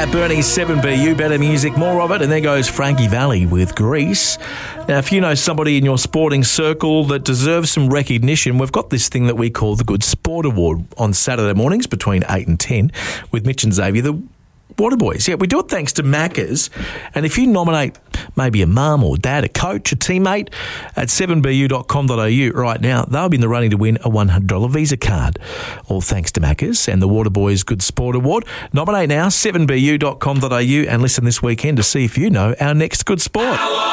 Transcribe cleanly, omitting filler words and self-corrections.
Matt Burney's 7BU, better music, more of it. And there goes Frankie Valli with Grease. Now, if you know somebody in your sporting circle that deserves some recognition, we've got this thing that we call the Good Sport Award on Saturday mornings between 8 and 10 with Mitch and Xavier, the Waterboys. Yeah, we do it thanks to Macca's. And if you nominate maybe a mum or dad, a coach, a teammate at 7bu.com.au right now, they'll be in the running to win a $100 Visa card. All thanks to Macca's and the Waterboys Good Sport Award. Nominate now, 7bu.com.au, and listen this weekend to see if you know our next good sport.